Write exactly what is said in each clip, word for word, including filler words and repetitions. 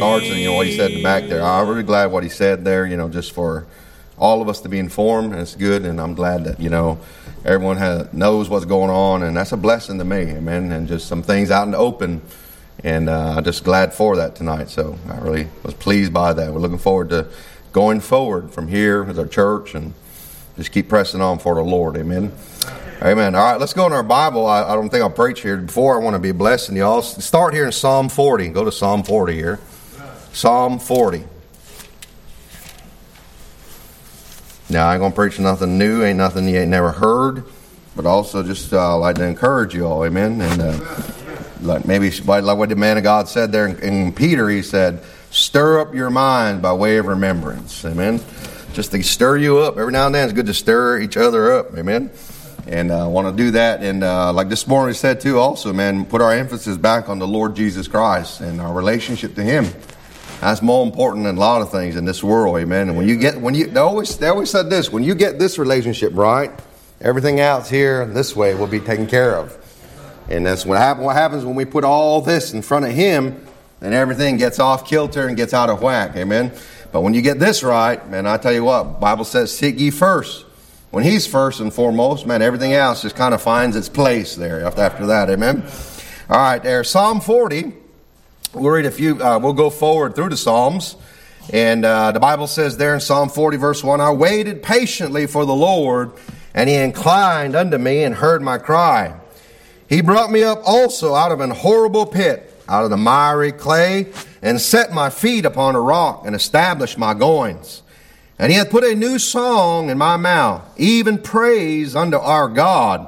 cards and, you know, what he said in the back there. I'm really glad what he said there, you know, just for all of us to be informed, and it's good, and I'm glad that, you know, everyone has, knows what's going on, and that's a blessing to me, amen, and just some things out in the open, and uh, I'm just glad for that tonight, so I really was pleased by that. We're looking forward to going forward from here as our church, and just keep pressing on for the Lord, amen. Amen. All right, let's go in our Bible. I, I don't think I'll preach here. Before, I want to be blessing you all. Start here in Psalm forty. Go to Psalm forty here. Psalm forty. Now, I ain't going to preach nothing new. Ain't nothing you ain't never heard. But also just uh, like to encourage you all. Amen. And uh, like maybe like what the man of God said there in, in Peter, he said, stir up your mind by way of remembrance. Amen. Just to stir you up. Every now and then it's good to stir each other up. Amen. And I uh, want to do that. And uh, like this morning we said too also, man, put our emphasis back on the Lord Jesus Christ and our relationship to Him. That's more important than a lot of things in this world, amen. And when you get, when you, they always, they always said this, when you get this relationship right, everything else here this way will be taken care of. And that's what happens, what happens when we put all this in front of Him, then everything gets off kilter and gets out of whack, amen. But when you get this right, man, I tell you what, the Bible says, seek ye first. When He's first and foremost, man, everything else just kind of finds its place there after, after that, amen. All right, there, Psalm forty. We'll read a few, uh, we'll go forward through the Psalms. And uh, the Bible says there in Psalm forty, verse one, I waited patiently for the Lord, and He inclined unto me and heard my cry. He brought me up also out of an horrible pit, out of the miry clay, and set my feet upon a rock, and established my goings. And He hath put a new song in my mouth, even praise unto our God.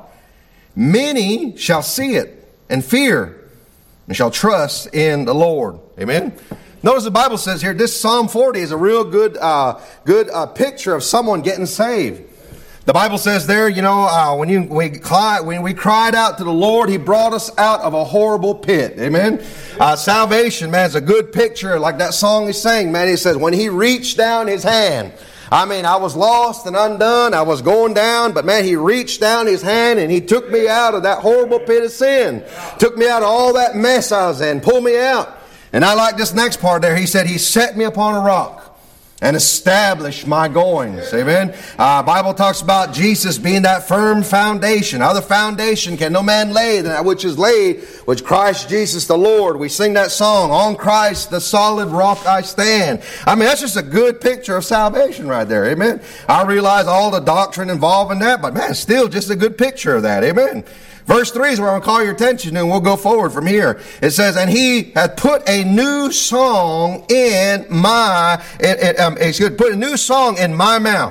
Many shall see it and fear, and shall trust in the Lord. Amen. Notice the Bible says here, this Psalm forty is a real good, uh, good uh, picture of someone getting saved. The Bible says there, you know, uh, when you we cried, when we cried out to the Lord, He brought us out of a horrible pit. Amen. Uh, salvation, man, is a good picture, like that song he sang. Man, he says when He reached down His hand. I mean, I was lost and undone. I was going down, but man, He reached down His hand and He took me out of that horrible pit of sin. Took me out of all that mess I was in, pulled me out. And I like this next part there. He said, He set me upon a rock and establish my goings. Amen. Uh, Bible talks about Jesus being that firm foundation. Other foundation can no man lay than that which is laid, which Christ Jesus the Lord. We sing that song, on Christ the solid rock I stand. I mean, that's just a good picture of salvation right there. Amen. I realize all the doctrine involved in that, but man, still just a good picture of that. Amen. Verse three is where I'm going to call your attention to, and we'll go forward from here. It says, and He hath put a new song in my, it, it, um, excuse me, put a new song in my mouth.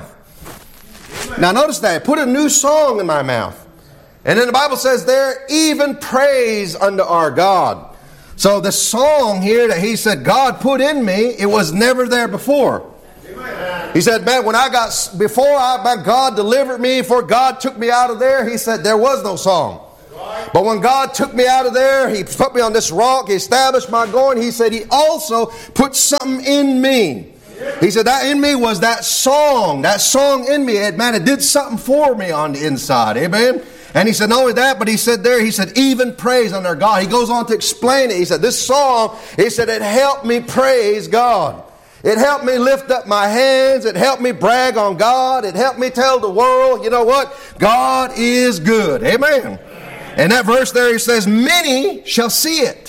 Now notice that, put a new song in my mouth. And then the Bible says there, even praise unto our God. So the song here that He said God put in me, it was never there before. He said, man, when I got, before I, God delivered me, before God took me out of there, He said there was no song. But when God took me out of there, He put me on this rock, He established my going. He said He also put something in me. He said that in me was that song. That song in me, it, man, it did something for me on the inside. Amen. And He said not only that, but He said there, He said even praise unto God. He goes on to explain it. He said this song, He said it helped me praise God. It helped me lift up my hands. It helped me brag on God. It helped me tell the world, you know what? God is good. Amen. And that verse there, He says, many shall see it.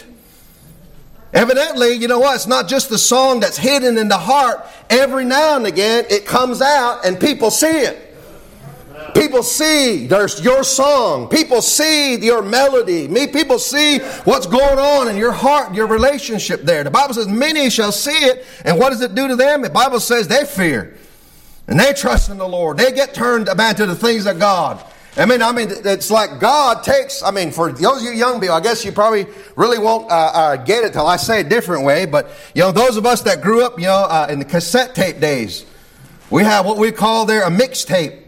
Evidently, you know what? It's not just the song that's hidden in the heart. Every now and again, it comes out and people see it. People see there's your song. People see your melody. Me, people see what's going on in your heart, your relationship there. The Bible says many shall see it. And what does it do to them? The Bible says they fear. And they trust in the Lord. They get turned about to the things of God. I mean, I mean, it's like God takes, I mean, for those of you young people, I guess you probably really won't uh, uh, get it till I say a different way. But, you know, those of us that grew up, you know, uh, in the cassette tape days, we have what we call there a mixtape.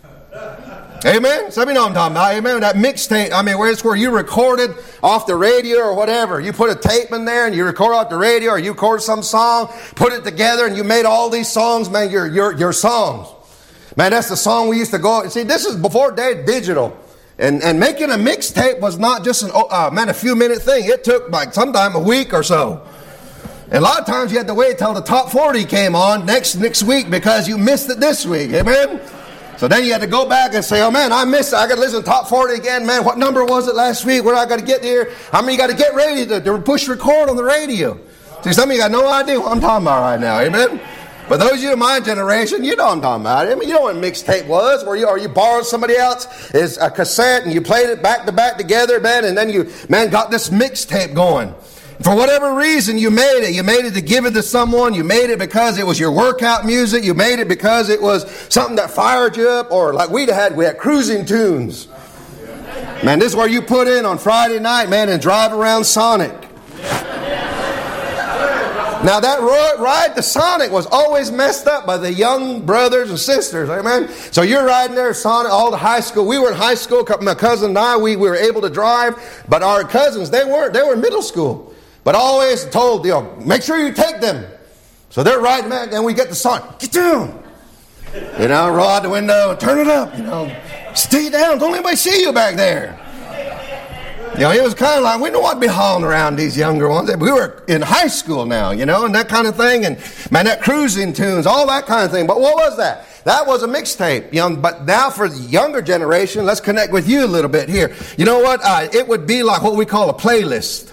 Amen? Some of you know what I'm talking about. Amen? That mixtape, I mean, where it's where you recorded off the radio or whatever. You put a tape in there and you record off the radio, or you record some song, put it together, and you made all these songs, man, your your your songs. Man, that's the song we used to go. See, this is before day digital. And and making a mixtape was not just an, uh, man, a few minute thing. It took like sometime a week or so. And a lot of times you had to wait till the top forty came on next next week because you missed it this week. Amen? So then you had to go back and say, oh man, I missed it. I got to listen to top forty again. Man, what number was it last week? Where I got to get here? I mean, you got to get ready to, to push record on the radio. See, some of you got no idea what I'm talking about right now. Amen? But those of you in my generation, you know what I'm talking about. I mean, you know what a mixtape was, where you or you borrowed somebody else's a cassette and you played it back to back together, man, and then you, man, got this mixtape going. For whatever reason, you made it. You made it to give it to someone. You made it because it was your workout music. You made it because it was something that fired you up. Or like we had, we had cruising tunes. Man, this is where you put in on Friday night, man, and drive around Sonic. Now that ride to Sonic was always messed up by the young brothers and sisters, amen? So you're riding there, Sonic, all the high school. We were in high school, my cousin and I, we, we were able to drive. But our cousins, they weren't. They were in middle school. But always told, you know, make sure you take them. So they're riding back, and we get the Sonic. Get down. You know, roll out the window, turn it up. You know, stay down. Don't anybody see you back there. You know, it was kind of like, we don't want to be hauling around these younger ones. We were in high school now, you know, and that kind of thing. And, man, that cruising tunes, all that kind of thing. But what was that? That was a mixtape. You know, but now for the younger generation, let's connect with you a little bit here. You know what? Uh, it would be like what we call a playlist.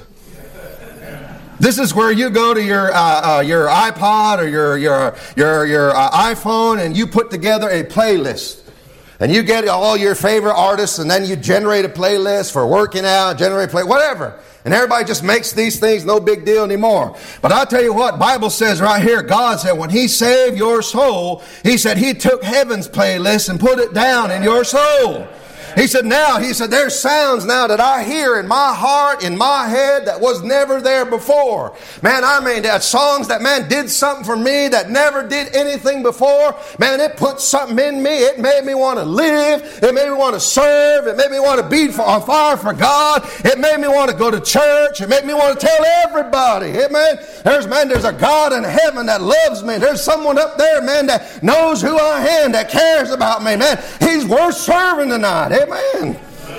This is where you go to your uh, uh, your iPod or your your your your uh, iPhone and you put together a playlist. And you get all your favorite artists, and then you generate a playlist for working out, generate play, whatever. And everybody just makes these things no big deal anymore. But I'll tell you what, Bible says right here, God said when He saved your soul, He said He took heaven's playlist and put it down in your soul. He said now, he said, there's sounds now that I hear in my heart, in my head that was never there before. Man, I mean, that songs that, man, did something for me that never did anything before. Man, it put something in me. It made me want to live. It made me want to serve. It made me want to be on fire for God. It made me want to go to church. It made me want to tell everybody. Amen. There's, man, there's a God in heaven that loves me. There's someone up there, man, that knows who I am, that cares about me, man. He's worth serving tonight. Amen.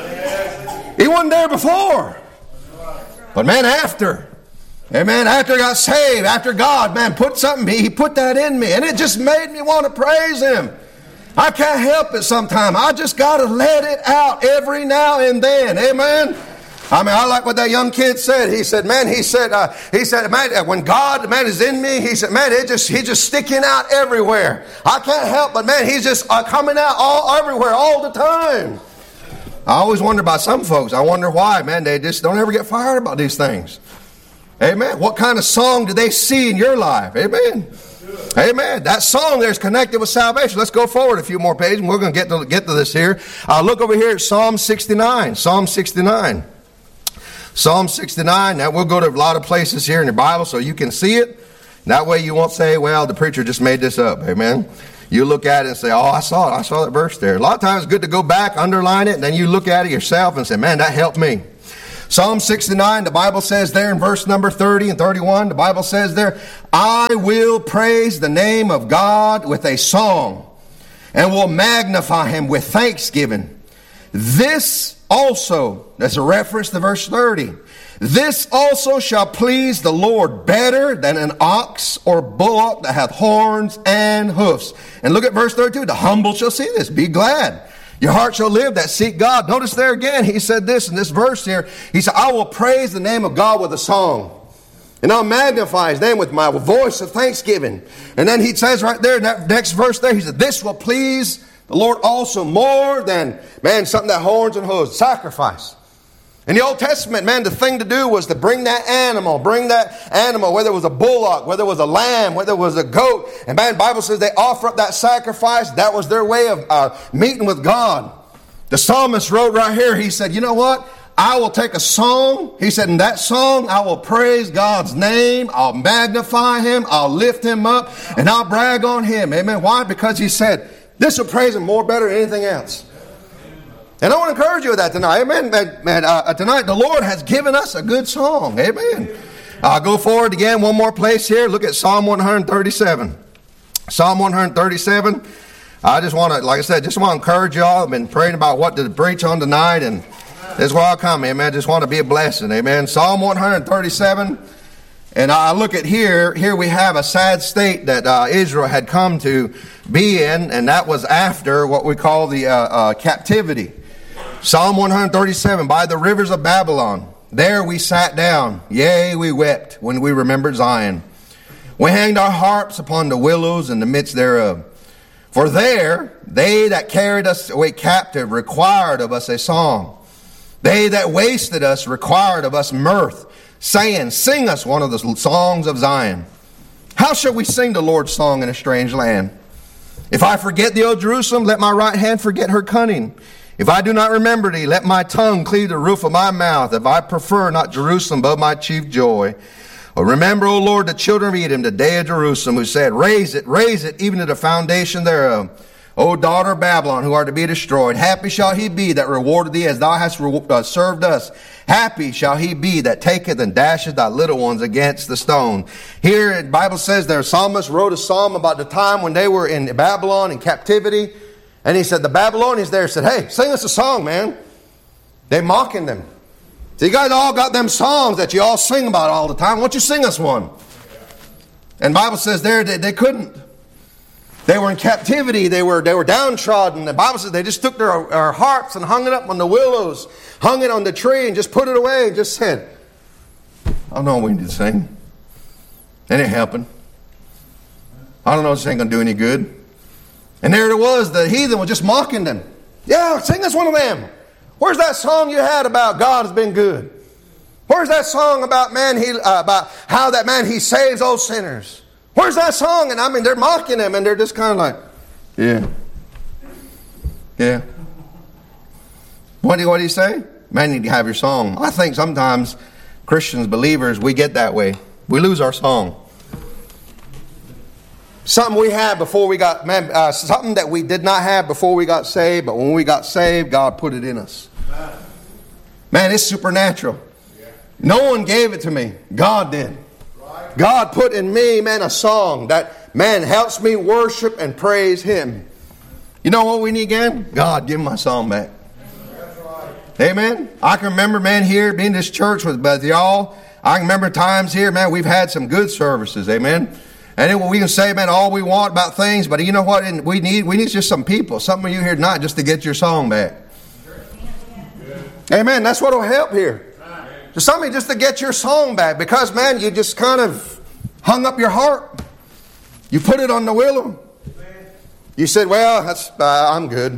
He wasn't there before. But man, after. Amen. After I got saved, after God, man, put something, He put that in me. And it just made me want to praise Him. I can't help it sometimes. I just got to let it out every now and then. Amen. I mean, I like what that young kid said. He said, man, he said, uh, he said, man, when God, man, is in me, he said, man, it just, he's just sticking out everywhere. I can't help but, man, he's just uh, coming out all everywhere all the time. I always wonder about some folks. I wonder why, man, they just don't ever get fired about these things. Amen. What kind of song do they see in your life? Amen. Amen. That song there is connected with salvation. Let's go forward a few more pages, and we're going to get to get to this here. Uh, look over here at Psalm sixty-nine. Psalm sixty-nine. Psalm sixty-nine. Now, we'll go to a lot of places here in the Bible so you can see it. That way you won't say, well, the preacher just made this up. Amen. You look at it and say, oh, I saw it. I saw that verse there. A lot of times it's good to go back, underline it, and then you look at it yourself and say, man, that helped me. Psalm sixty-nine, the Bible says there in verse number thirty and thirty-one, the Bible says there, I will praise the name of God with a song and will magnify Him with thanksgiving. This also, that's a reference to verse thirty. This also shall please the Lord better than an ox or bullock that hath horns and hoofs. And look at verse thirty-two. The humble shall see this. Be glad. Your heart shall live that seek God. Notice there again, he said this in this verse here. He said, I will praise the name of God with a song. And I'll magnify His name with my voice of thanksgiving. And then he says right there in that next verse there, he said, this will please the Lord also more than, man, something that horns and hooves, sacrifice. In the Old Testament, man, the thing to do was to bring that animal, bring that animal, whether it was a bullock, whether it was a lamb, whether it was a goat. And man, the Bible says they offer up that sacrifice. That was their way of uh, meeting with God. The psalmist wrote right here, he said, you know what? I will take a song. He said, in that song, I will praise God's name. I'll magnify Him. I'll lift Him up. And I'll brag on Him. Amen. Why? Because he said, this will praise Him more better than anything else. And I want to encourage you with that tonight. Amen. Man, man, uh, tonight, the Lord has given us a good song. Amen. I'll go forward again one more place here. Look at Psalm one thirty-seven. Psalm one thirty-seven. I just want to, like I said, just want to encourage y'all. I've been praying about what to preach on tonight, and this is where I'll come. Amen. I just want to be a blessing. Amen. Psalm one thirty-seven. And I look at here, here we have a sad state that uh, Israel had come to be in, and that was after what we call the uh, uh, captivity. Psalm one thirty-seven, by the rivers of Babylon, there we sat down, yea, we wept when we remembered Zion. We hanged our harps upon the willows in the midst thereof. For there, they that carried us away captive required of us a song. They that wasted us required of us mirth, saying, sing us one of the songs of Zion. How shall we sing the Lord's song in a strange land? If I forget thee, O Jerusalem, let my right hand forget her cunning. If I do not remember thee, let my tongue cleave the roof of my mouth. If I prefer not Jerusalem above my chief joy. Oh, remember, O Lord, the children of Edom, the day of Jerusalem, who said, raise it, raise it, even to the foundation thereof. O daughter of Babylon, who are to be destroyed, happy shall he be that rewarded thee as thou hast uh, served us. Happy shall he be that taketh and dasheth thy little ones against the stone. Here, the Bible says there, psalmist wrote a psalm about the time when they were in Babylon in captivity. And he said, the Babylonians there said, hey, sing us a song, man. They're mocking them. So you guys all got them songs that you all sing about all the time. Why don't you sing us one? And the Bible says there that they couldn't. They were in captivity. They were they were downtrodden. The Bible says they just took their, their harps and hung it up on the willows, hung it on the tree and just put it away and just said, I don't know what we need to sing. And it happened. I don't know if this ain't going to do any good. And there it was. The heathen was just mocking them. Yeah, sing us one of them. Where's that song you had about God has been good? Where's that song about man he uh, about how that man he saves all sinners? Where's that song? And I mean, they're mocking him, and they're just kind of like, yeah, yeah. What do what do you say? Man, you need to have your song. I think sometimes Christians, believers, we get that way. We lose our song. Something we had before we got, man, uh, something that we did not have before we got saved, but when we got saved, God put it in us. Man, it's supernatural. No one gave it to me. God did. God put in me, man, a song that, man, helps me worship and praise Him. You know what we need again? God, give my song back. Amen. I can remember, man, here being this church with, with y'all. I can remember times here, man, we've had some good services. Amen. And then we can say, man, all we want about things, but you know what? We need we need just some people, some of you here tonight, just to get your song back. Amen. That's what will help here. Just somebody just to get your song back, because, man, you just kind of hung up your harp. You put it on the willow. You said, well, that's uh, I'm good.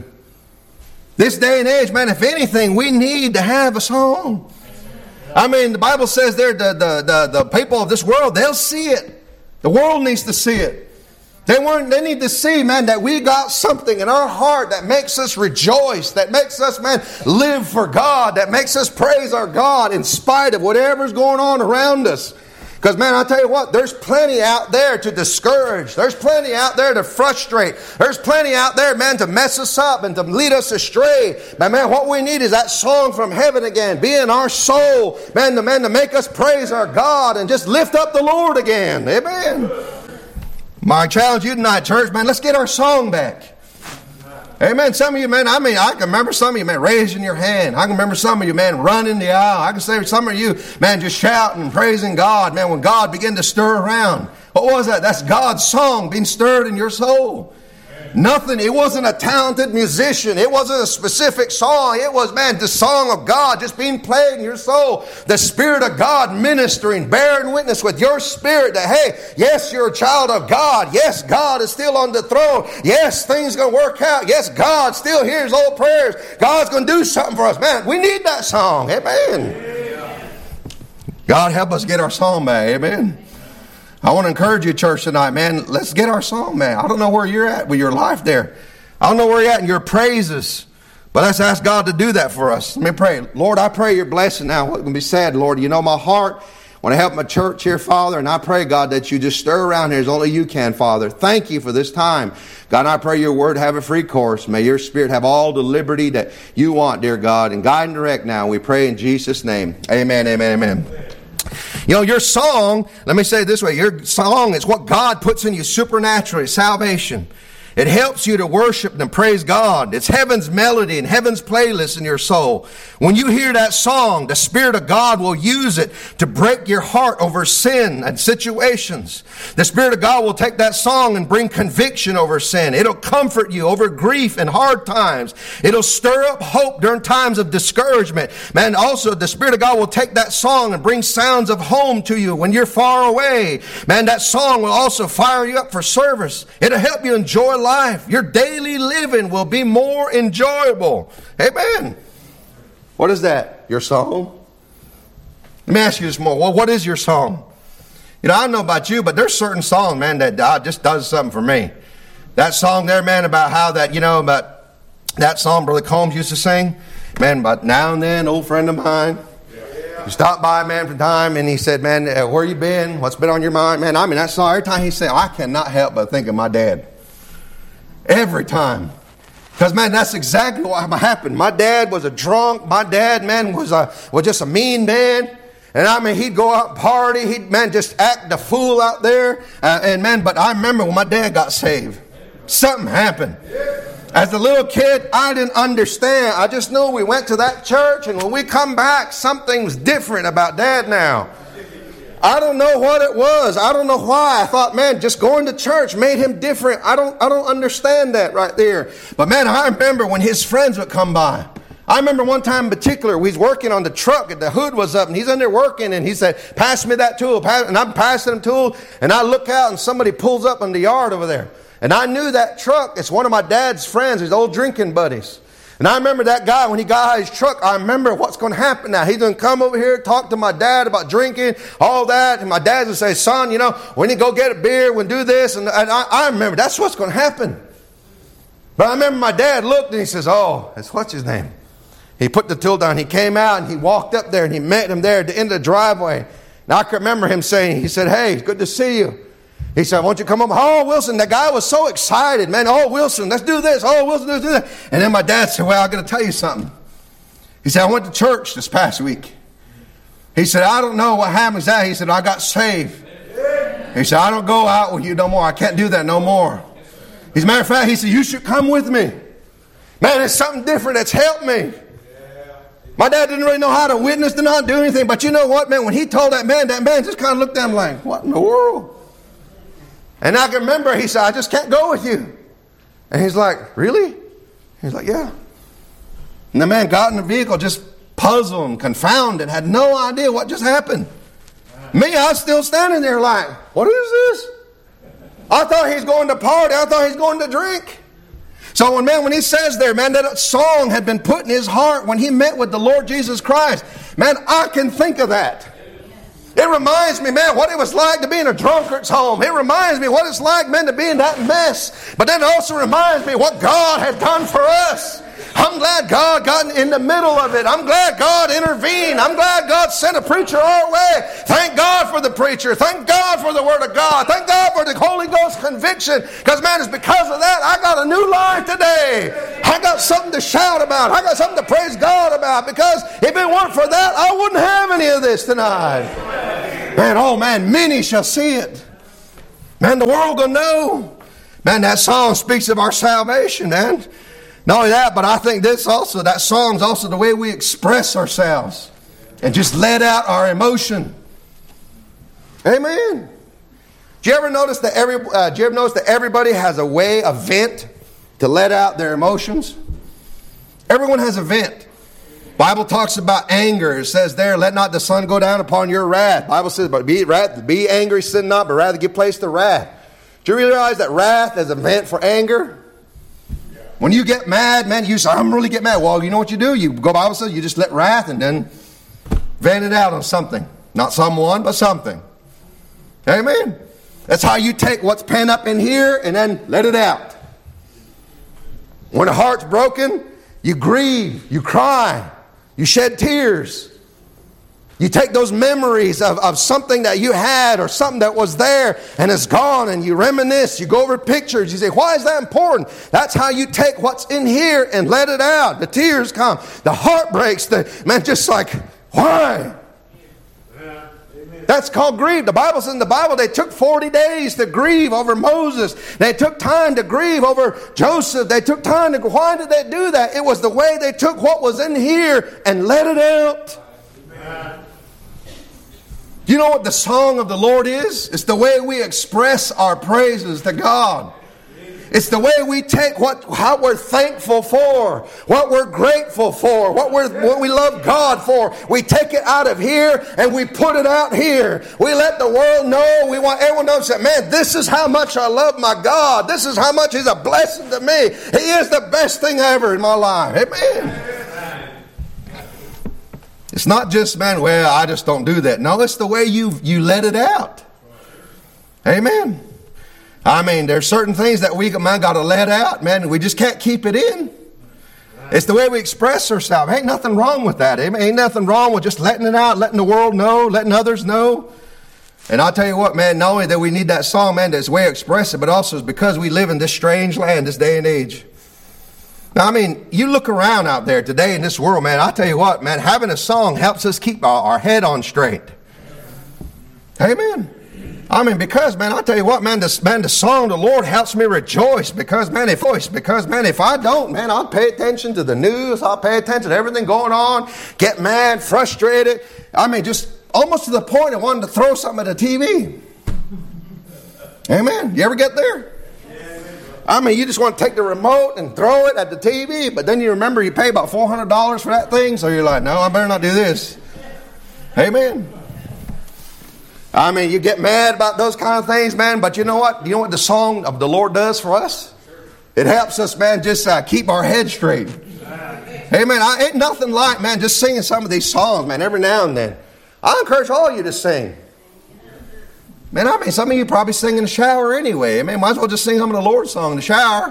This day and age, man, if anything, we need to have a song. I mean, the Bible says there, the the the, the people of this world, they'll see it. The world needs to see it. They weren't. They need to see, man, that we got something in our heart that makes us rejoice, that makes us, man, live for God, that makes us praise our God in spite of whatever's going on around us. Because, man, I'll tell you what, there's plenty out there to discourage. There's plenty out there to frustrate. There's plenty out there, man, to mess us up and to lead us astray. But, man, what we need is that song from heaven again, be in our soul, man, to, man, to make us praise our God and just lift up the Lord again. Amen. My challenge you tonight, church, man, let's get our song back. Amen. Some of you, man, I mean, I can remember some of you, man, raising your hand. I can remember some of you, man, running the aisle. I can say some of you, man, just shouting and praising God, man, when God began to stir around. What was that? That's God's song being stirred in your soul. Nothing. It wasn't a talented musician. It wasn't a specific song. It was, man, the song of God just being played in your soul. The Spirit of God ministering, bearing witness with your spirit that, hey, yes, you're a child of God. Yes, God is still on the throne. Yes, things are going to work out. Yes, God still hears all prayers. God's going to do something for us. Man, we need that song. Amen. God help us get our song back. Amen. I want to encourage you, church, tonight, man. Let's get our song, man. I don't know where you're at with your life there. I don't know where you're at in your praises. But let's ask God to do that for us. Let me pray. Lord, I pray your blessing now. What's going to be said, Lord? You know my heart. I want to help my church here, Father. And I pray, God, that you just stir around here as only you can, Father. Thank you for this time. God, I pray your word have a free course. May your Spirit have all the liberty that you want, dear God. And guide and direct now. We pray in Jesus' name. Amen, amen, amen. You know, your song, let me say it this way, your song is what God puts in you supernaturally, salvation. It helps you to worship and praise God. It's heaven's melody and heaven's playlist in your soul. When you hear that song, the Spirit of God will use it to break your heart over sin and situations. The Spirit of God will take that song and bring conviction over sin. It'll comfort you over grief and hard times. It'll stir up hope during times of discouragement. Man, also the Spirit of God will take that song and bring sounds of home to you when you're far away. Man, that song will also fire you up for service. It'll help you enjoy life. Life, your daily living will be more enjoyable. Amen. What is that? Your song? Let me ask you this more. Well, what is your song? You know, I don't know about you, but there's certain songs, man, that uh, just does something for me. That song there, man, about how that, you know, about that song Brother Combs used to sing. Man, but now and then, old friend of mine, he stopped by, man, for time, and he said, man, uh, where you been? What's been on your mind? Man, I mean, that song, every time he said, I cannot help but think of my dad. Every time. Because, man, that's exactly what happened. My dad was a drunk. My dad, man, was a was just a mean man. And, I mean, he'd go out and party. He'd, man, just act the fool out there. Uh, and, man, but I remember when my dad got saved. Something happened. As a little kid, I didn't understand. I just knew we went to that church, and when we come back, something was different about Dad now. I don't know what it was. I don't know why. I thought, man, just going to church made him different. I don't I don't understand that right there. But, man, I remember when his friends would come by. I remember one time in particular, we was working on the truck, and the hood was up, and he's in there working, and he said, pass me that tool. And I'm passing him tool, and I look out, and somebody pulls up in the yard over there. And I knew that truck. It's one of my dad's friends, his old drinking buddies. And I remember that guy, when he got out of his truck, I remember what's going to happen now. He's going to come over here, talk to my dad about drinking, all that. And my dad would say, son, you know, we need to go get a beer, we'll do this. And, and I, I remember that's what's going to happen. But I remember my dad looked and he says, oh, that's what's his name? He put the tool down. He came out and he walked up there and he met him there at the end of the driveway. And I can remember him saying, he said, hey, it's good to see you. He said, won't you come up? Oh, Wilson, that guy was so excited, man. Oh, Wilson, let's do this. Oh, Wilson, let's do that. And then my dad said, well, I'm going to tell you something. He said, I went to church this past week. He said, I don't know what happens that. He said, I got saved. He said, I don't go out with you no more. I can't do that no more. As a matter of fact, he said, you should come with me. Man, it's something different that's helped me. My dad didn't really know how to witness, did not do anything. But you know what, man? When he told that man, that man just kind of looked at him like, what in the world? And I can remember, he said, I just can't go with you. And he's like, really? He's like, yeah. And the man got in the vehicle just puzzled and confounded, had no idea what just happened. Me, I was still standing there like, what is this? I thought he's going to party. I thought he's going to drink. So when man, when he says there, man, that song had been put in his heart when he met with the Lord Jesus Christ. Man, I can think of that. It reminds me, man, what it was like to be in a drunkard's home. It reminds me what it's like, man, to be in that mess. But then it also reminds me what God had done for us. I'm glad God got in the middle of it. I'm glad God intervened. I'm glad God sent a preacher our way. Thank God for the preacher. Thank God for the Word of God. Thank God for the Holy Ghost conviction. Because, man, it's because of that I got a new life today. I got something to shout about. I got something to praise God about. Because if it weren't for that, I wouldn't have any of this tonight. Man, oh, man, many shall see it. Man, the world will know. Man, that song speaks of our salvation, man. Not only that, but I think this also, that song's also the way we express ourselves and just let out our emotion. Amen. Do you ever notice that every? Uh, do you ever notice that everybody has a way, a vent to let out their emotions? Everyone has a vent. Bible talks about anger. It says there, let not the sun go down upon your wrath. Bible says, but be, wrath, be angry, sin not, but rather give place to wrath. Do you realize that wrath is a vent for anger? When you get mad, man, you say, I'm really getting mad. Well, you know what you do? You go, Bible says, you just let wrath and then vent it out on something. Not someone, but something. Amen. That's how you take what's pent up in here and then let it out. When a heart's broken, you grieve, you cry, you shed tears. You take those memories of, of something that you had or something that was there and is gone, and you reminisce. You go over pictures. You say, why is that important? That's how you take what's in here and let it out. The tears come. The heart breaks. The, man, just like, why? Yeah. Amen. That's called grief. The Bible says in the Bible they took forty days to grieve over Moses. They took time to grieve over Joseph. They took time to... Why did they do that? It was the way they took what was in here and let it out. Amen. You know what the song of the Lord is? It's the way we express our praises to God. It's the way we take what how we're thankful for, what we're grateful for, what we're what we love God for. We take it out of here and we put it out here. We let the world know. We want everyone to know that, man, this is how much I love my God. This is how much He's a blessing to me. He is the best thing ever in my life. Amen. It's not just, man, well, I just don't do that. No, it's the way you you let it out. Amen. I mean, there's certain things that we, man, got to let out, man. We just can't keep it in. It's the way we express ourselves. Ain't nothing wrong with that. Amen. Ain't nothing wrong with just letting it out, letting the world know, letting others know. And I'll tell you what, man, not only that we need that song, man, that's way to express it, but also it's because we live in this strange land, this day and age. Now, I mean, you look around out there today in this world, man, I'll tell you what, man, having a song helps us keep our, our head on straight. Amen. I mean, because, man, I'll tell you what, man, this, man, the song of the Lord helps me rejoice because, man, if, because, man, if I don't, man, I'll pay attention to the news. I'll pay attention to everything going on, get mad, frustrated. I mean, just almost to the point of wanting to throw something at the T V. Amen. You ever get there? I mean, you just want to take the remote and throw it at the T V, but then you remember you pay about four hundred dollars for that thing, so you're like, no, I better not do this. Amen. I mean, you get mad about those kind of things, man, but you know what? You know what the song of the Lord does for us? It helps us, man, just uh, keep our head straight. Amen. I ain't nothing like, man, just singing some of these songs, man, every now and then. I encourage all of you to sing. Man, I mean, some of you probably sing in the shower anyway. Amen. Might as well just sing some of the Lord's song in the shower.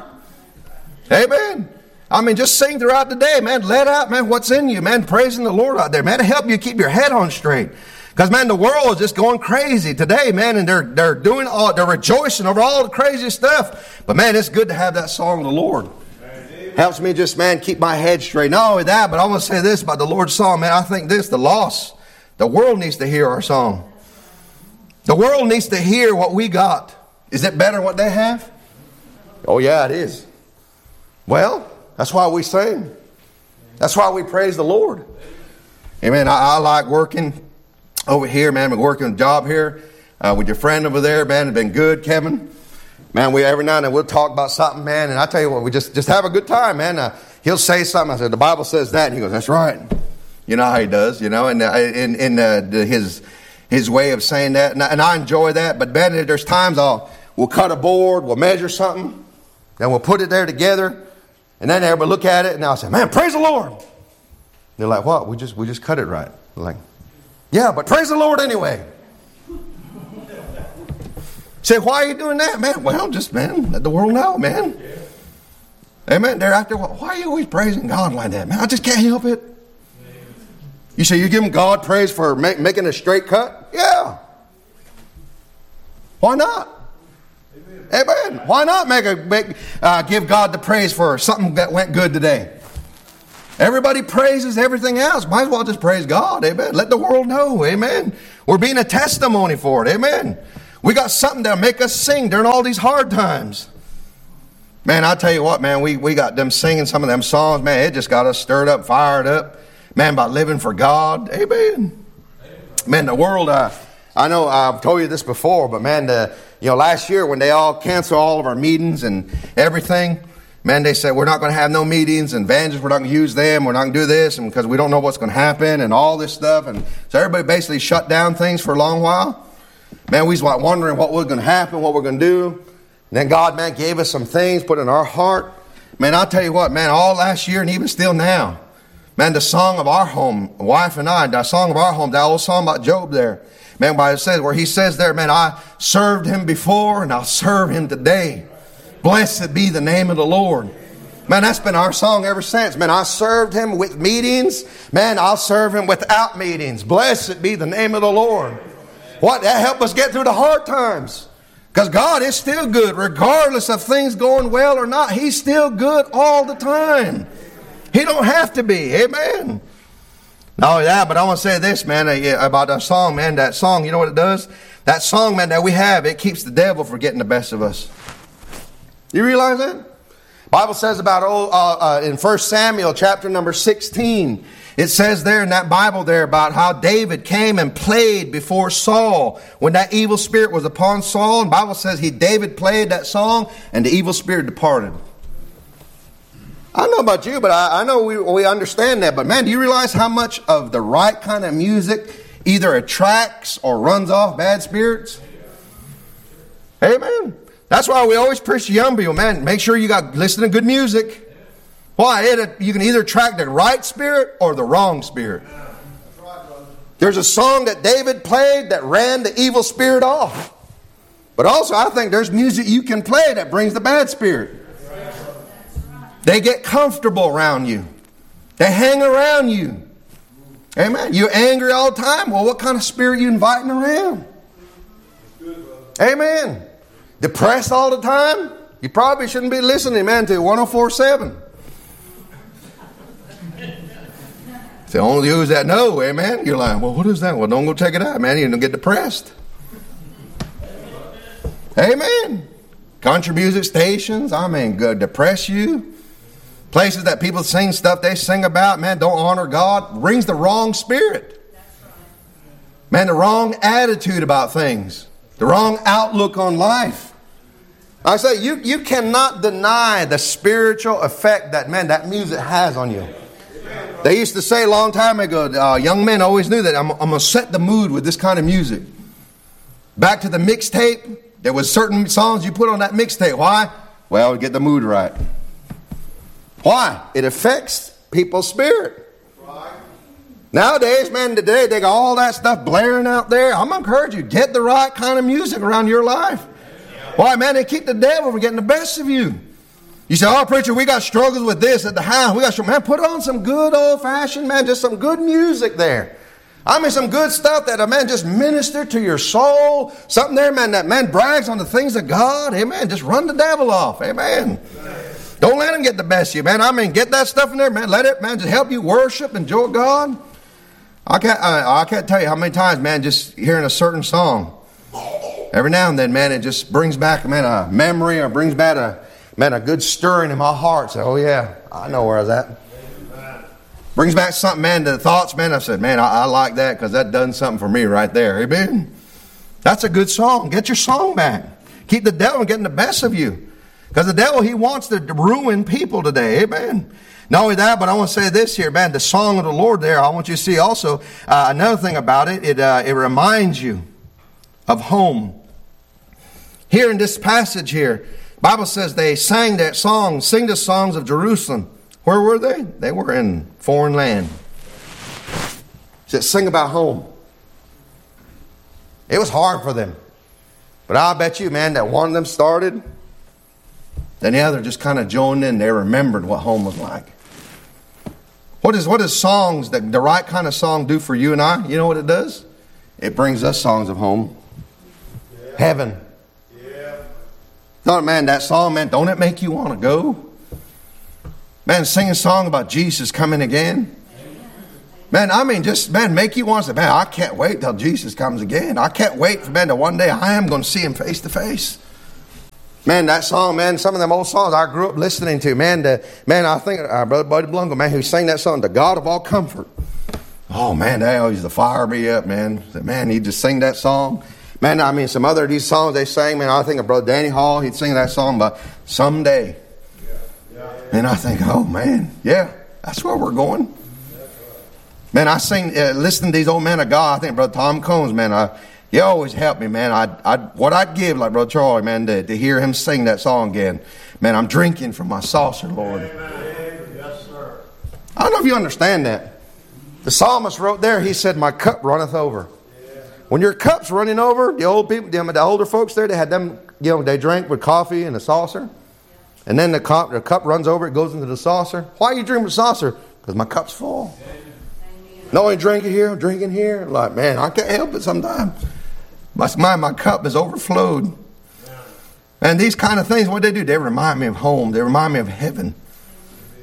Amen. I mean, just sing throughout the day, man. Let out, man, what's in you, man, praising the Lord out there. Man, to help you keep your head on straight. Because, man, the world is just going crazy today, man, and they're they're doing all, they're rejoicing over all the crazy stuff. But, man, it's good to have that song of the Lord. Amen. Helps me just, man, keep my head straight. Not only that, but I want to say this about the Lord's song, man. I think this, the lost, the world needs to hear our song. The world needs to hear what we got. Is it better than what they have? Oh, yeah, it is. Well, that's why we sing. That's why we praise the Lord. Amen. I, I like working over here, man. Been working a job here uh, with your friend over there, man. It's been good, Kevin. Man, we every now and then we'll talk about something, man. And I tell you what, we just, just have a good time, man. Uh, he'll say something. I said, the Bible says that. And he goes, that's right. You know how he does, you know, and uh, in, in uh, his his way of saying that. And I, and I enjoy that. But, man, there's times I'll we'll cut a board, we'll measure something, then we'll put it there together. And then everybody look at it, and I'll say, man, praise the Lord. They're like, what? We just we just cut it right. We're like, yeah, but praise the Lord anyway. Say, why are you doing that, man? Well, just, man, let the world know, man. Amen. They're out there, why are you always praising God like that, man? I just can't help it. You say you're giving God praise for make, making a straight cut? Yeah. Why not? Amen. Why not make a make, uh, give God the praise for something that went good today? Everybody praises everything else. Might as well just praise God. Amen. Let the world know. Amen. We're being a testimony for it. Amen. We got something that'll make us sing during all these hard times. Man, I tell you what, man, we, we got them singing some of them songs. Man, it just got us stirred up, fired up. Man, about living for God. Amen. Man, the world, uh, I know I've told you this before, but man, the, you know, last year when they all canceled all of our meetings and everything, man, they said, we're not going to have no meetings and evangelists, we're not going to use them, we're not going to do this, and because we don't know what's going to happen and all this stuff. And so everybody basically shut down things for a long while. Man, we was like wondering what was going to happen, what we're going to do. And then God, man, gave us some things, put in our heart. Man, I'll tell you what, man, all last year and even still now, man, the song of our home, wife and I, the song of our home, that old song about Job there, man, why it says, where he says there, man, I served him before and I'll serve him today. Blessed be the name of the Lord. Man, that's been our song ever since. Man, I served him with meetings. Man, I'll serve him without meetings. Blessed be the name of the Lord. What? That helped us get through the hard times. Because God is still good, regardless of things going well or not. He's still good all the time. He don't have to be. Amen. Not only that, but I want to say this, man, about that song, man. That song, you know what it does? That song, man, that we have, it keeps the devil from getting the best of us. You realize that? Bible says about oh, uh, uh, in First Samuel chapter number sixteen, it says there in that Bible there about how David came and played before Saul when that evil spirit was upon Saul. And the Bible says he David played that song and the evil spirit departed. I don't know about you, but I, I know we, we understand that. But man, do you realize how much of the right kind of music either attracts or runs off bad spirits? Amen. That's why we always preach to young people, man, make sure you got listen to good music. Why? It, you can either attract the right spirit or the wrong spirit. There's a song that David played that ran the evil spirit off. But also, I think there's music you can play that brings the bad spirit. They get comfortable around you. They hang around you. Amen. You're angry all the time. Well, what kind of spirit are you inviting around? Amen. Depressed all the time? You probably shouldn't be listening, man, to one oh four point seven. It's the only those that know, amen. You're like, well, what is that? Well, don't go check it out, man. You're going to get depressed. Amen. Country music stations, I mean, go depress you. Places that people sing stuff they sing about, man, don't honor God. Brings the wrong spirit. Man, the wrong attitude about things. The wrong outlook on life. I say, you, you cannot deny the spiritual effect that, man, that music has on you. They used to say a long time ago, uh, young men always knew that I'm, I'm going to set the mood with this kind of music. Back to the mixtape, there was certain songs you put on that mixtape. Why? Well, to get the mood right. Why? It affects people's spirit. Nowadays, man, today they got all that stuff blaring out there. I'm going to encourage you, get the right kind of music around your life. Why, man, they keep the devil from getting the best of you. You say, oh, preacher, we got struggles with this at the house. We got struggles. Man, put on some good old-fashioned, man, just some good music there. I mean, some good stuff that, man, just minister to your soul. Something there, man, that, man, brags on the things of God. Amen. Just run the devil off. Amen. Don't let him get the best of you, man. I mean, get that stuff in there, man. Let it, man, just help you worship, enjoy God. I can't, I, I can't tell you how many times, man, just hearing a certain song. Every now and then, man, it just brings back, man, a memory or brings back a, man, a good stirring in my heart. Say, oh, yeah, I know where I was at. Brings back something, man, to the thoughts, man. I said, man, I, I like that because that done something for me right there. Amen. That's a good song. Get your song back. Keep the devil from getting the best of you. Because the devil, he wants to ruin people today. Amen. Not only that, but I want to say this here, man. The song of the Lord there, I want you to see also uh, another thing about it. It, uh, it reminds you of home. Here in this passage here, the Bible says they sang that song, sing the songs of Jerusalem. Where were they? They were in foreign land. It said, sing about home. It was hard for them. But I'll bet you, man, that one of them started, then the other just kind of joined in. They remembered what home was like. What is what does songs, the, the right kind of song do for you and I? You know what it does? It brings us songs of home. Yeah. Heaven. Yeah. Thought, man, that song, man, don't it make you want to go? Man, sing a song about Jesus coming again. Man, I mean, just, man, make you want to say, man, I can't wait till Jesus comes again. I can't wait for, man, that one day I am going to see him face to face. Man, that song, man, some of them old songs I grew up listening to, man, the, man, I think, uh, Brother Buddy Blungo, man, who sang that song, The God of All Comfort. Oh, man, that always used to fire me up, man. Man, he'd just sing that song. Man, I mean, some other of these songs they sang, man, I think of Brother Danny Hall, he'd sing that song about someday. And I think, oh, man, yeah, that's where we're going. Man, I sing, uh, listen to these old men of God. I think Brother Tom Combs, man, I, he always helped me, man. I, I, what I'd give, like Brother Charlie, man, to, to hear him sing that song again. Man, I'm drinking from my saucer, Lord. Amen. Yes, sir. I don't know if you understand that. The psalmist wrote there, he said, my cup runneth over. Yeah. When your cup's running over, the old people, the older folks there, they had them, you know, they drank with coffee in a saucer. And then the cup, the cup runs over, it goes into the saucer. Why are you drinking with saucer? Because my cup's full. Amen. No, I'm drinking here, I'm drinking here. Like, man, I can't help it sometimes. My, my, my cup is overflowed. Yeah. And these kind of things, what they do, they remind me of home. They remind me of heaven.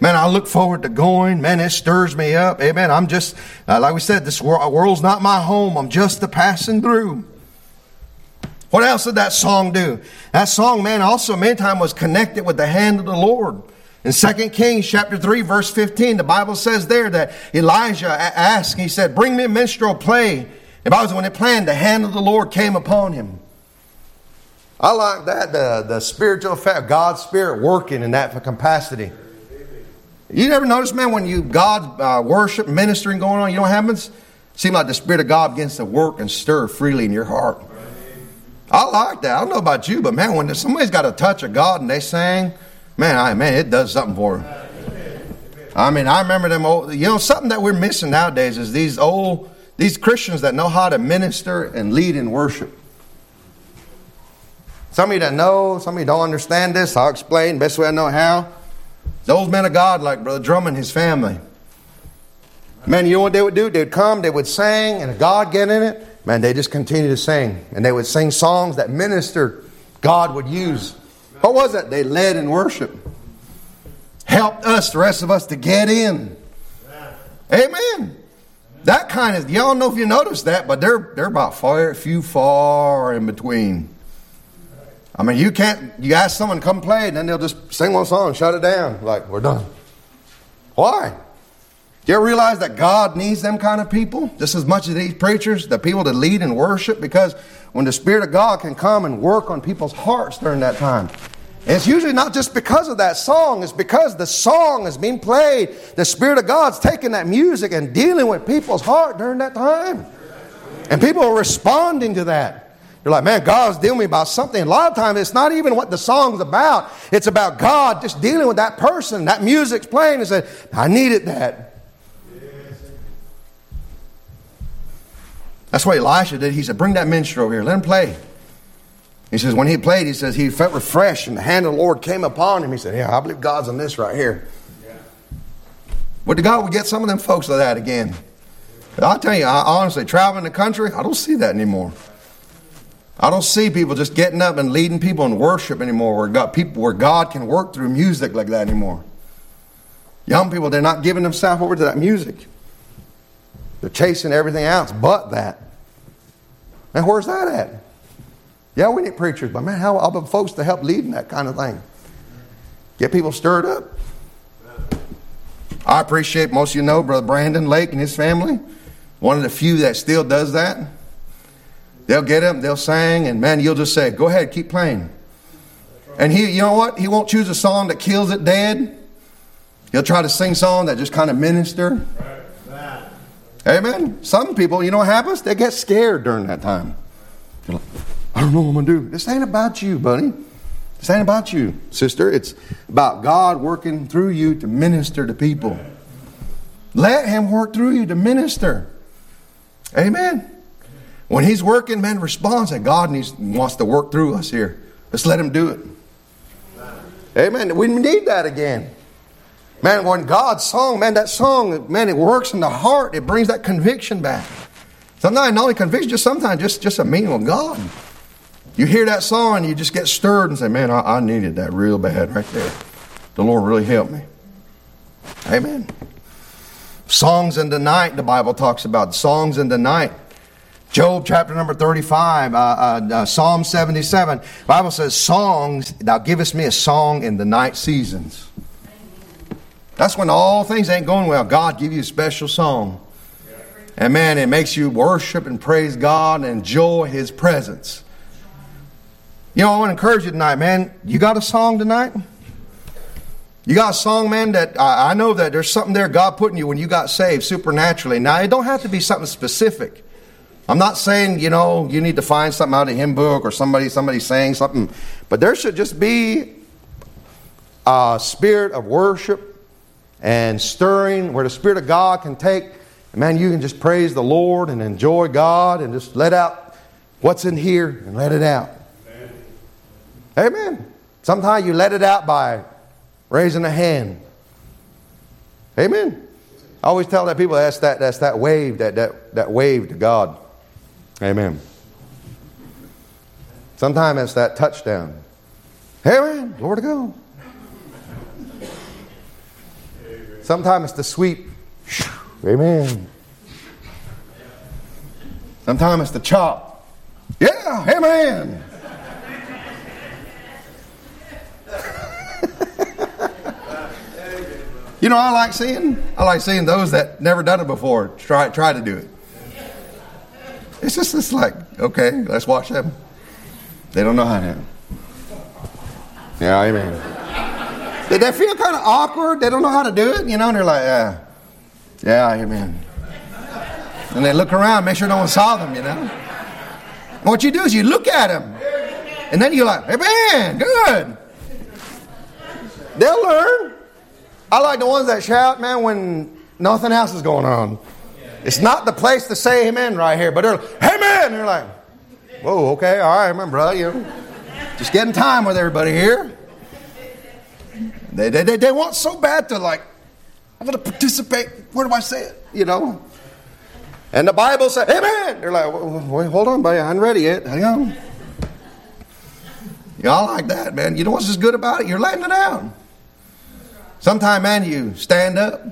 Man, I look forward to going. Man, it stirs me up. Amen. I'm just, uh, like we said, this wor- world's not my home. I'm just a passing through. What else did that song do? That song, man, also many times was connected with the hand of the Lord. In Second Kings chapter three, verse fifteen, the Bible says there that Elijah asked, he said, bring me a minstrel play. The Bible says when it played, the hand of the Lord came upon him. I like that, the, the spiritual effect, God's Spirit working in that capacity. You never notice, man, when you God uh, worship, ministering going on, you know what happens? It seems like the Spirit of God begins to work and stir freely in your heart. I like that. I don't know about you, but man, when somebody's got a touch of God and they sing, man, I, man, it does something for them. I mean, I remember them old, you know, something that we're missing nowadays is these old, these Christians that know how to minister and lead in worship. Some of you that know, some of you don't understand this, I'll explain best way I know how. Those men of God, like Brother Drummond and his family. Man, you know what they would do? They'd come, they would sing, and if God get in it, man, they just continue to sing. And they would sing songs that ministered God would use. What was it? They led in worship. Helped us, the rest of us, to get in. Amen. That kind of, y'all don't know if you noticed that, but they're they're about far, few far in between. I mean, you can't, you ask someone to come play, and then they'll just sing one song and shut it down. Like, we're done. Why? Do you ever realize that God needs them kind of people just as much as these preachers, the people that lead in worship? Because when the Spirit of God can come and work on people's hearts during that time, and it's usually not just because of that song. It's because the song is being played. The Spirit of God's taking that music and dealing with people's heart during that time. And people are responding to that. You're like, man, God's dealing with me about something. A lot of times it's not even what the song's about. It's about God just dealing with that person. That music's playing and saying, I needed that. That's what Elisha did. He said, bring that minstrel over here. Let him play. He says, when he played, he says, he felt refreshed and the hand of the Lord came upon him. He said, yeah, I believe God's on this right here. Yeah. But to God would get some of them folks like that again. But I'll tell you, I, honestly, traveling the country, I don't see that anymore. I don't see people just getting up and leading people in worship anymore, where God, people, where God can work through music like that anymore. Young people, they're not giving themselves over to that music. They're chasing everything else but that. And where's that at? Yeah, we need preachers, but man, how about folks to help lead in that kind of thing? Get people stirred up. I appreciate, most of you know, Brother Brandon Lake and his family. One of the few that still does that. They'll get up, they'll sing, and man, you'll just say, go ahead, keep playing. And he, you know what? He won't choose a song that kills it dead. He'll try to sing songs that just kind of minister. Amen. Some people, you know what happens? They get scared during that time. They're like, I don't know what I'm going to do. This ain't about you, buddy. This ain't about you, sister. It's about God working through you to minister to people. Let Him work through you to minister. Amen. When He's working, man, responds that God needs, wants to work through us here. Let's let Him do it. Amen. We need that again. Man, when God's song, man, that song, man, it works in the heart. It brings that conviction back. Sometimes not only conviction, just sometimes just, just a meaning of God. You hear that song and you just get stirred and say, man, I, I needed that real bad right there. The Lord really helped me. Amen. Songs in the night, the Bible talks about. Songs in the night. Job chapter number thirty-five, uh, uh, uh, Psalm seventy-seven. The Bible says, songs, thou givest me a song in the night seasons. That's when all things ain't going well. God give you a special song. And man, it makes you worship and praise God and enjoy His presence. You know, I want to encourage you tonight, man. You got a song tonight? You got a song, man, that I, I know that there's something there God put in you when you got saved supernaturally. Now, it don't have to be something specific. I'm not saying, you know, you need to find something out of a hymn book or somebody, somebody saying something. But there should just be a spirit of worship and stirring where the Spirit of God can take. And man, you can just praise the Lord and enjoy God and just let out what's in here and let it out. Amen. Amen. Sometimes you let it out by raising a hand. Amen. I always tell that people that's that that's that wave, that that, that wave to God. Amen. Sometimes it's that touchdown. Amen. Glory to God. Sometimes it's the sweep. Amen. Sometimes it's the chop. Yeah, amen. You know, I like seeing, I like seeing those that never done it before try try to do it. It's just, it's like, okay, let's watch them. They don't know how to. Yeah, amen. Did they feel kind of awkward? They don't know how to do it, you know, and they're like, yeah, yeah, amen. And they look around, make sure no one saw them, you know. And what you do is you look at them, and then you're like, amen, good. They'll learn. I like the ones that shout, man, when nothing else is going on. It's not the place to say amen right here, but they're like, amen. And they're like, whoa, okay, all right, man, brother. You know, just getting time with everybody here. They, they, they, they want so bad to like, I want to participate. Where do I say it? You know? And the Bible said, amen. They're like, wait, hold on, buddy. I ain't ready yet. Hang on. Y'all like that, man. You know what's just good about it? You're letting it out. Sometimes, man, you stand up.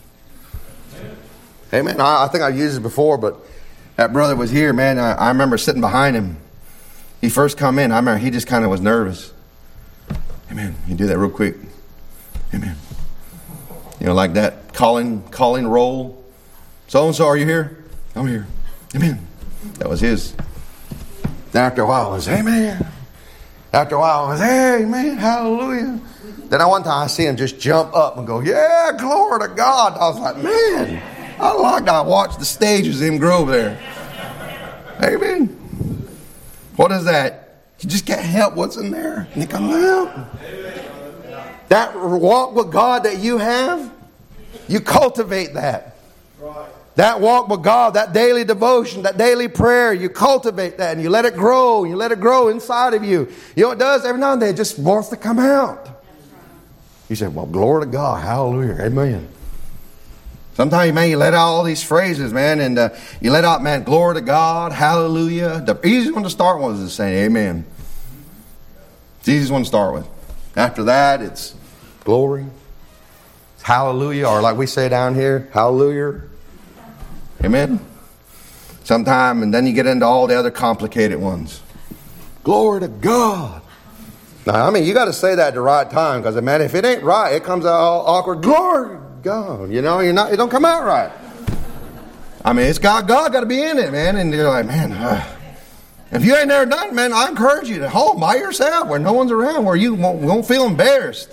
Amen. I, I think I've used it before, but that brother was here, man. I, I remember sitting behind him. He first come in. I remember he just kind of was nervous. Amen. You do that real quick. Amen. You know, like that calling, calling roll. So-and-so, are you here? I'm here. Amen. That was his. Then after a while, it was, amen. After a while, it was, amen, hallelujah. Then at one time, I see him just jump up and go, yeah, glory to God. I was like, man, I like to watch the stages him grow there. Amen. What is that? You just can't help what's in there. And it comes out. That walk with God that you have, you cultivate that. That walk with God, that daily devotion, that daily prayer, you cultivate that and you let it grow. You let it grow inside of you. You know what it does? Every now and then it just wants to come out. You say, well, glory to God. Hallelujah. Amen. Sometimes, man, you let out all these phrases, man, and uh, you let out, man, glory to God, hallelujah. The easiest one to start with is saying amen. It's the easiest one to start with. After that, it's glory, it's hallelujah, or like we say down here, hallelujah. Amen. Sometime, and then you get into all the other complicated ones. Glory to God. Now, I mean, you got to say that at the right time, because, man, if it ain't right, it comes out all awkward. Glory to God. You know, you're not, it don't come out right. I mean, it's God. God got to be in it, man. And you're like, man, uh, if you ain't never done it, man, I encourage you to hold by yourself where no one's around, where you won't, won't feel embarrassed.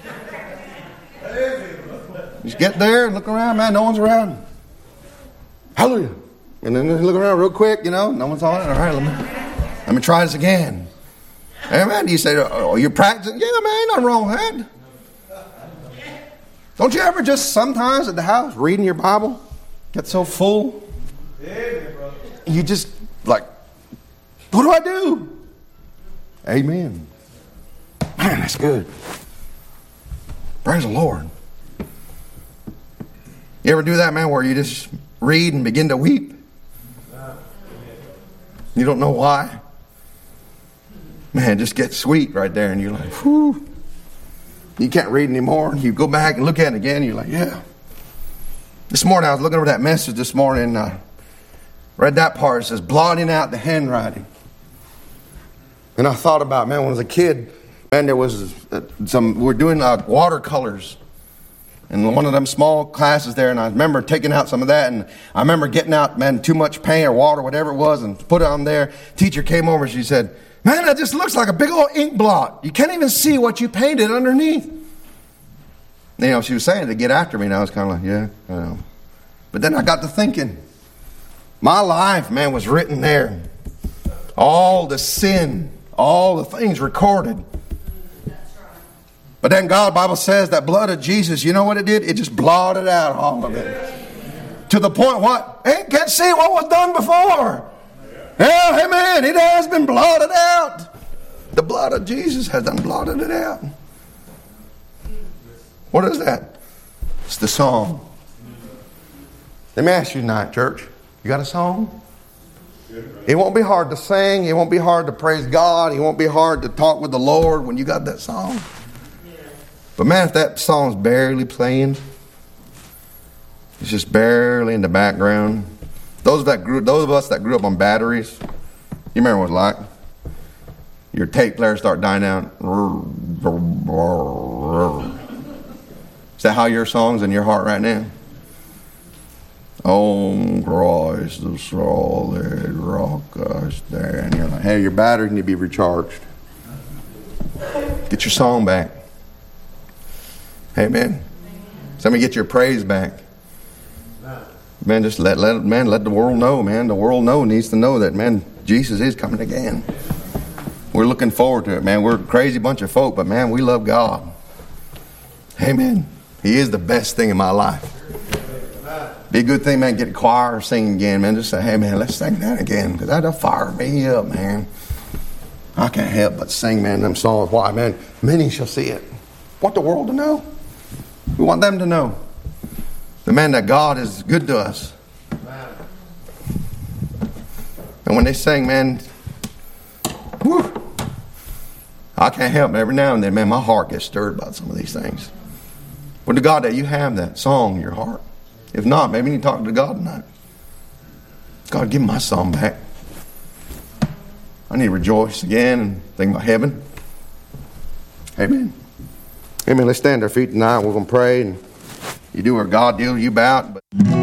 Just get there and look around, man. No one's around. Hallelujah. And then look around real quick, you know. No one's on it. All right, let me, let me try this again. Amen. You say, oh, you're practicing? Yeah, man, nothing wrong with that. Don't you ever just sometimes at the house reading your Bible get so full? You just like, what do I do? Amen. Man, that's good. Praise the Lord. You ever do that, man, where you just read and begin to weep? You don't know why. Man, it just gets sweet right there, and you're like, whew. You can't read anymore. You go back and look at it again, and you're like, yeah. This morning, I was looking over that message this morning, and I read that part. It says, blotting out the handwriting. And I thought about, man, when I was a kid, man, there was some, we were doing uh, watercolors. And one of them small classes there, and I remember taking out some of that, and I remember getting out, man, too much paint or water, whatever it was, and put it on there. Teacher came over, she said, man, that just looks like a big old ink blot. You can't even see what you painted underneath. You know, she was saying to get after me, and I was kind of like, yeah, I know. But then I got to thinking, my life, man, was written there. All the sin, all the things recorded. But then God, Bible says that blood of Jesus, you know what it did? It just blotted out all of it. To the point what? Ain't can't see what was done before. Yeah, amen. It has been blotted out. The blood of Jesus has done blotted it out. What is that? It's the song. Let me ask you tonight, church. You got a song? It won't be hard to sing. It won't be hard to praise God. It won't be hard to talk with the Lord when you got that song. But man, if that song's barely playing, It's just barely in the background. Those that grew, those of us that grew up on batteries, you remember what it was like? Your tape player start dying out. Is that how your song's in your heart right now? On Christ the solid rock I stand. You're like, hey, your battery need to be recharged. Get your song back. Amen. Somebody get your praise back. Man, just let let man let the world know, man. The world know needs to know that, man, Jesus is coming again. We're looking forward to it, man. We're a crazy bunch of folk, but man, we love God. Amen. He is the best thing in my life. Be a good thing, man, get a choir singing again, man. Just say, hey, man, let's sing that again. Because that'll fire me up, man. I can't help but sing, man, them songs. Why, man? Many shall see it. Want the world to know. We want them to know. The man that God is good to us. And when they sing, man, whew, I can't help it. Every now and then, man, my heart gets stirred by some of these things. Well, to God, that you have that song in your heart. If not, maybe you need to talk to God tonight. God, give me my song back. I need to rejoice again and think about heaven. Amen. Amen. Let's stand on our feet tonight. We're going to pray. And you do where God deals you about. But